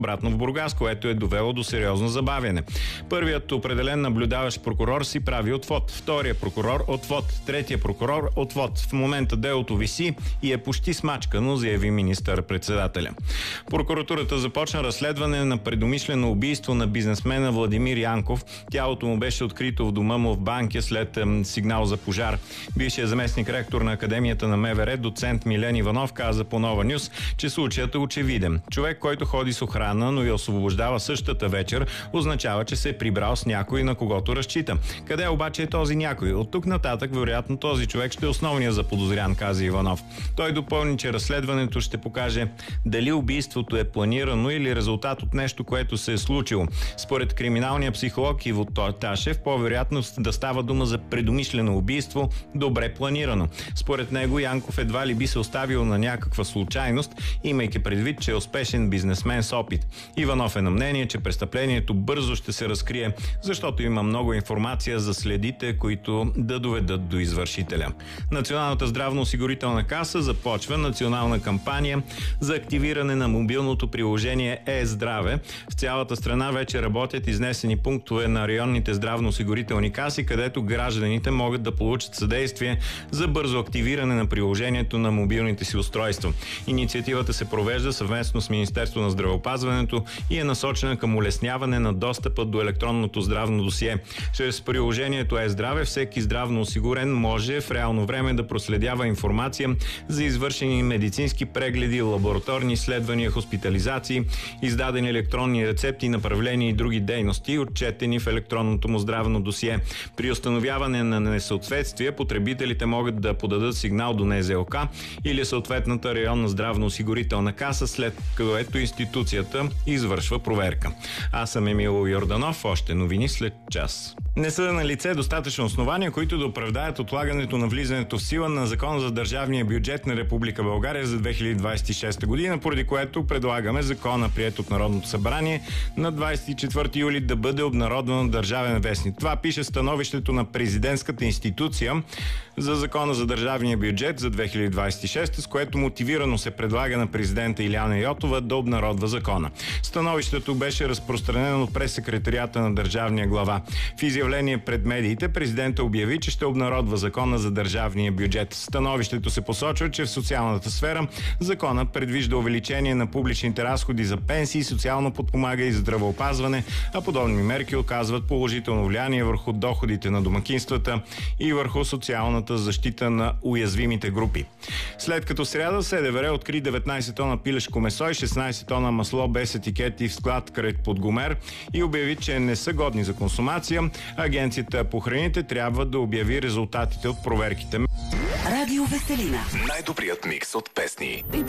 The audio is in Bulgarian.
обратно в Бургас, което е довело до сериозно забавяне. Първият определен наблюдаващ прокурор си прави отвод, втория прокурор отвод, третия прокурор отвод. В момента делото виси и е почти смачкано, заяви министър-председателя. Прокуратурата започна разследване на предумишлено убийство на бизнесмена Владимир Янков. Тялото му беше открито в дома му в Банкя след сигнал за пожар. Бившият заместник ректор на Академията на МВР, доцент Милен Иванов, каза по Нова Нюс, че случаят е очевиден. Човек, който ходи с охрана, но и освобождава същата вечер, означава, че се е прибрал с някой, на когото разчита. Къде обаче е този някой? От тук нататък, вероятно, този човек ще е основният заподозрян, каза Иванов. Той допълни, че разследването ще покаже дали убийството е планирано или резултат от нещо, което се е случило. Според криминалния психолог Иво Ташев, по-вероятно да става дума за предумишлено убийство, добре планирано. Според него Янков едва ли би се оставил на някаква случайност, имайки предвид, че е успешен бизнесмен с опит. Иванов е на мнение, че престъплението бързо ще се разкрие, защото има много информация за следите, които да доведат до извършителя. Националната здравноосигурителна каса започва национална кампания за активиране на мобилното приложение Е-здраве. В цялата страна вече работят изнесени пунктове на районните здравноосигурителни каси, където гражданите могат да получат съдействие за бързо активиране на приложението на мобилните си устройства. Инициативата се провежда съвместно с Министерството на здравеопазването и е насочена към улесняване на достъпа до електронното здравно досие. Чрез приложението Е-здраве всеки здравно осигурен може в реално време да проследява информация за извършени медицински прегледи, лабораторни изследвания, хоспитализации, издадени електронни рецепти, направления и други дейности, отчетени в електронното му здравно досие. При установяване на несъответствие потребителите могат да подадат сигнал до НЗОК или съответната районна здравноосигурителна каса, след което институцията извършва проверка. Аз съм Емил Йорданов, още новини след час. Не са на лице достатъчно основания, които да оправдаят отлагането на влизането в сила на Закона за държавния бюджет на Република България за 2026 година, поради което предлагаме закона, приет от Народното събрание на 24 юли, да бъде обнародван в Държавен вестник. Това пише становището на президентската институция за Закона за държавния бюджет за 2026, с което мотивирано се предлага на президента Илияна Йотова да обнародва закона. Становището беше разпространено от прес-секретарията на държавния глава. В изявление пред медиите президента обяви, че ще обнародва закона за държавния бюджет. Становището се посочва, че в социалната сфера закона предвижда увеличение на публичните разходи за пенсии, социално подпомага и здравеопазване, а подобни мерки оказват положително влияние върху доходите на домакинствата и върху социалната защита на уязвимите групи. След като сряда СДВР откри 19 тона пилешко месо и 16 тона масло без етикети в склад край Подгомер и обяви, че не са годни за консумация, Агенцията по храните трябва да обяви резултатите от проверките. Радио Веселина. Най-добрият микс от песни.